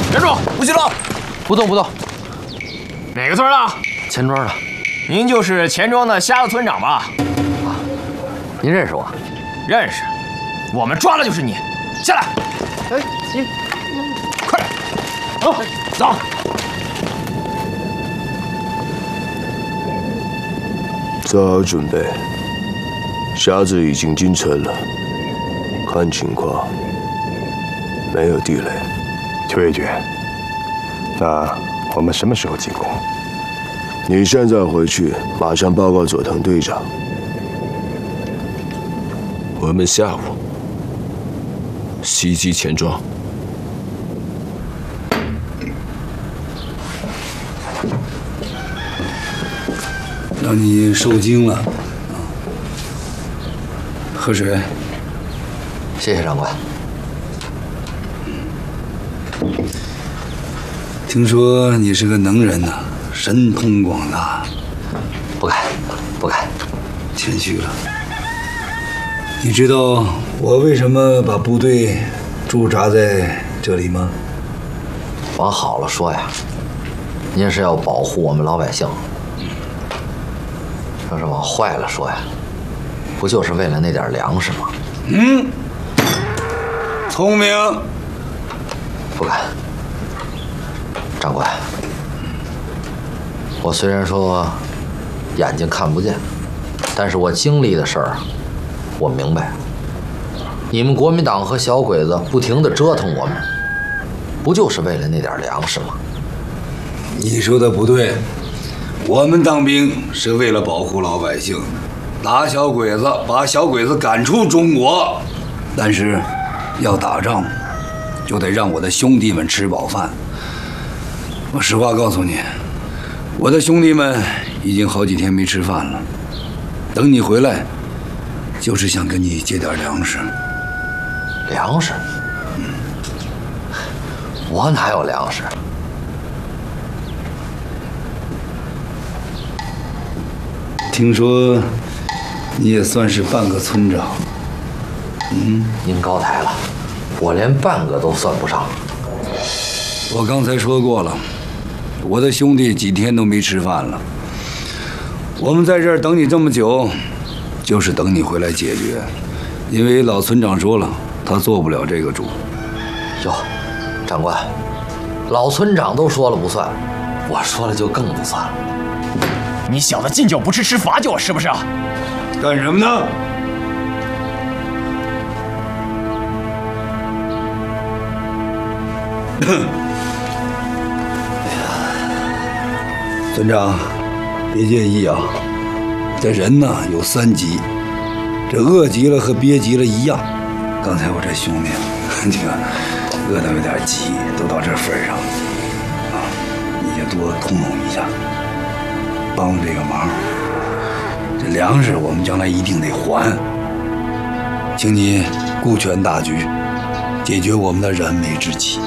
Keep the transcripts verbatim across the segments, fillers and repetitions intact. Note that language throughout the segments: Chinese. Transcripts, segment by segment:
站住！不许动！ 不动不动。 哪个村的？ 钱庄的。 您就是钱庄的瞎子村长吧？ 啊，您认识我？ 认识。我们抓的就是你。下来。 哎，你快点。走走。 做好准备。瞎子已经进城了，看情况，没有地雷。 邱月决，那我们什么时候进攻？ 你现在回去，马上报告佐藤队长。 我们下午袭击钱庄。 让你受惊了，喝水。 谢谢长官。 听说你是个能人呐，神通广大。 不敢，不敢， 谦虚了。你知道我为什么把部队驻扎在这里吗？ 往好了说呀，您是要保护我们老百姓；要是往坏了说呀，不就是为了那点粮食吗？ 嗯，聪明。 不敢。长官，我虽然说眼睛看不见，但是我经历的事儿，我明白。你们国民党和小鬼子不停地折腾我们，不就是为了那点粮食吗？ 你说的不对，我们当兵是为了保护老百姓，打小鬼子，把小鬼子赶出中国。但是要打仗，就得让我的兄弟们吃饱饭。我实话告诉你，我的兄弟们已经好几天没吃饭了。等你回来，就是想跟你借点粮食。 粮食？嗯，我哪有粮食？ 听说你也算是半个村长。 嗯，您高抬了，我连半个都算不上。 我刚才说过了。我的兄弟几天都没吃饭了，我们在这儿等你这么久，就是等你回来解决。因为老村长说了，他做不了这个主。 哟，长官，老村长都说了不算，我说了就更不算了。 你小子敬酒不吃吃罚酒是不是啊？ 干什么呢？村长，别介意啊。这人呢有三急，这饿极了和憋急了一样。刚才我这兄弟，这个饿得有点急，都到这份上了啊，你就多通融一下，帮这个忙。这粮食我们将来一定得还，请你顾全大局，解决我们的燃眉之急。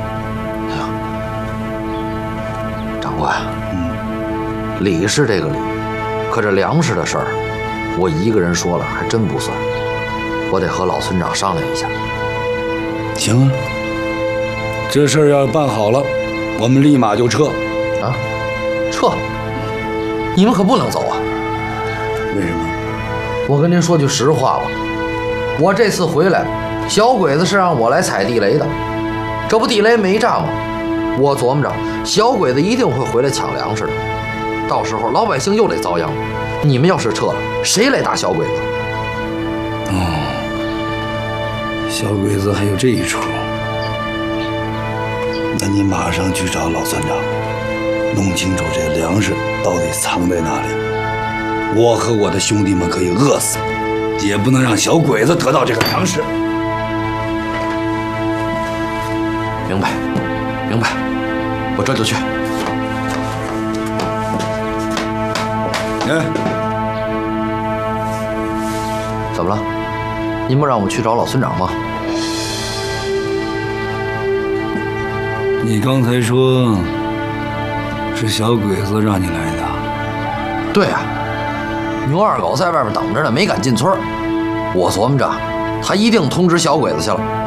长官。理是这个理，可这粮食的事儿，我一个人说了还真不算，我得和老村长商量一下。 行啊，这事儿要办好了，我们立马就撤。 啊，撤？你们可不能走啊！ 为什么？ 我跟您说句实话吧，我这次回来，小鬼子是让我来踩地雷的，这不地雷没炸吗？我琢磨着，小鬼子一定会回来抢粮食的。到时候老百姓又得遭殃，你们要是撤了，谁来打小鬼子？ 哦，小鬼子还有这一出。那你马上去找老村长，弄清楚这粮食到底藏在哪里。我和我的兄弟们可以饿死，也不能让小鬼子得到这个粮食。 明白，明白，我这就去。 哎， 怎么了？您不让我去找老村长吗？ 你刚才说是小鬼子让你来的？ 对啊，牛二狗在外边等着呢，没敢进村。我琢磨着，他一定通知小鬼子去了。